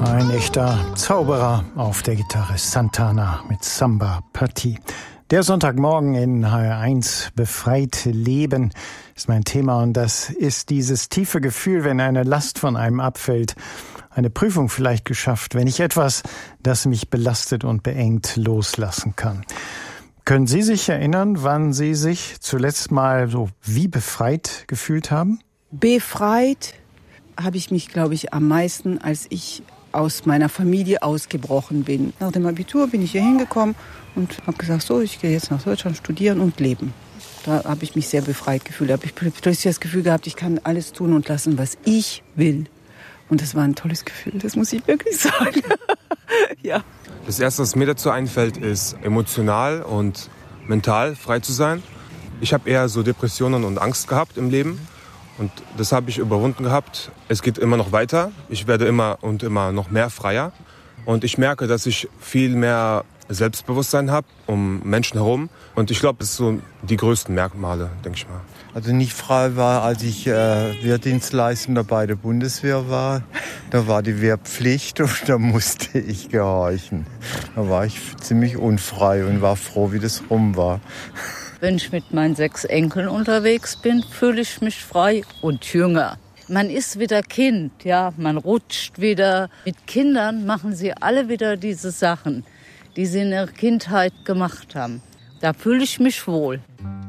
Ein echter Zauberer auf der Gitarre, Santana mit Samba Partie. Der Sonntagmorgen in HR1, befreit leben, ist mein Thema, und das ist dieses tiefe Gefühl, wenn eine Last von einem abfällt, eine Prüfung vielleicht geschafft, wenn ich etwas, das mich belastet und beengt, loslassen kann. Können Sie sich erinnern, wann Sie sich zuletzt mal so wie befreit gefühlt haben? Befreit habe ich mich, glaube ich, am meisten, als ich aus meiner Familie ausgebrochen bin. Nach dem Abitur bin ich hier hingekommen und habe gesagt, so, ich gehe jetzt nach Deutschland studieren und leben. Da habe ich mich sehr befreit gefühlt. Da habe ich plötzlich das Gefühl gehabt, ich kann alles tun und lassen, was ich will. Und das war ein tolles Gefühl, das muss ich wirklich sagen. Ja. Das Erste, was mir dazu einfällt, ist emotional und mental frei zu sein. Ich habe eher so Depressionen und Angst gehabt im Leben. Und das habe ich überwunden gehabt. Es geht immer noch weiter. Ich werde immer und immer noch mehr freier. Und ich merke, dass ich viel mehr Selbstbewusstsein habe um Menschen herum. Und ich glaube, das sind so die größten Merkmale, denke ich mal. Also nicht frei war, als ich Wehrdienstleistender bei der Bundeswehr war. Da war die Wehrpflicht und da musste ich gehorchen. Da war ich ziemlich unfrei und war froh, wie das rum war. Wenn ich mit meinen 6 Enkeln unterwegs bin, fühle ich mich frei und jünger. Man ist wieder Kind, ja, man rutscht wieder. Mit Kindern machen sie alle wieder diese Sachen, die sie in ihrer Kindheit gemacht haben. Da fühle ich mich wohl.